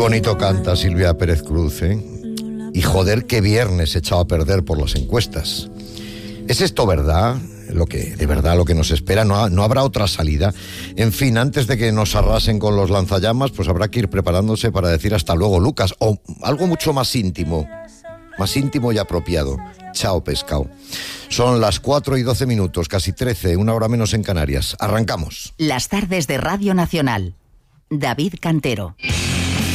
bonito canta Silvia Pérez Cruz, ¿eh? Y joder, qué viernes echado a perder por las encuestas. ¿Es esto verdad? Lo que nos espera, no habrá otra salida. En fin, antes de que nos arrasen con los lanzallamas, pues habrá que ir preparándose para decir hasta luego, Lucas, o algo mucho más íntimo y apropiado. Chao, pescado. Son las 4:12, casi 13, una hora menos en Canarias. Arrancamos. Las tardes de Radio Nacional. David Cantero.